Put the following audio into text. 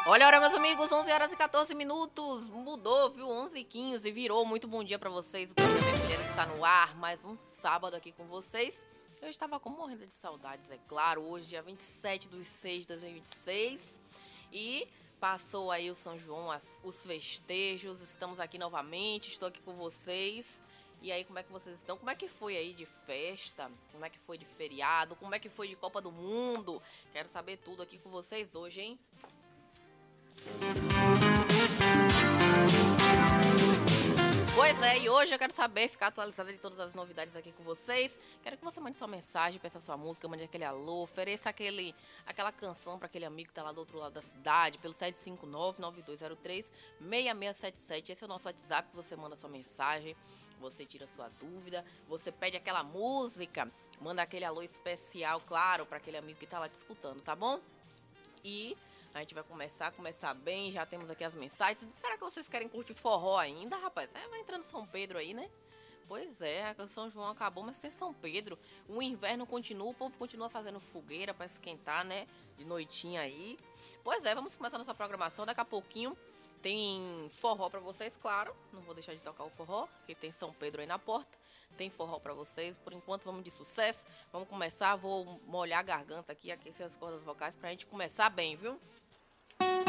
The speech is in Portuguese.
Olha a hora, meus amigos, 11 horas e 14 minutos. Mudou, viu? 11h15 e virou. Muito bom dia pra vocês. O programa Minha Mulher está no ar. Mais um sábado aqui com vocês. Eu estava morrendo de saudades, é claro. Hoje, dia 27/6/2026. E passou aí o São João, os festejos. Estamos aqui novamente. Estou aqui com vocês. E aí, como é que vocês estão? Como é que foi aí de festa? Como é que foi de feriado? Como é que foi de Copa do Mundo? Quero saber tudo aqui com vocês hoje, hein? Pois é, e hoje eu quero saber, ficar atualizada de todas as novidades aqui com vocês. Quero que você mande sua mensagem, peça sua música, mande aquele alô, ofereça aquela canção para aquele amigo que tá lá do outro lado da cidade, pelo 759-9203-6677. Esse é o nosso WhatsApp, você manda sua mensagem, você tira sua dúvida, você pede aquela música, manda aquele alô especial, claro, para aquele amigo que tá lá te escutando, tá bom? E a gente vai começar bem, já temos aqui as mensagens. Será que vocês querem curtir forró ainda, rapaz? Vai entrando São Pedro aí, né? Pois é, a São João acabou, mas tem São Pedro. O inverno continua, o povo continua fazendo fogueira pra esquentar, né? De noitinha aí. Pois é, vamos começar nossa programação. Daqui a pouquinho tem forró pra vocês, claro. Não vou deixar de tocar o forró, porque tem São Pedro aí na porta. Tem forró pra vocês. Por enquanto, vamos de sucesso. Vamos começar. Vou molhar a garganta aqui, aquecer as cordas vocais pra gente começar bem, viu?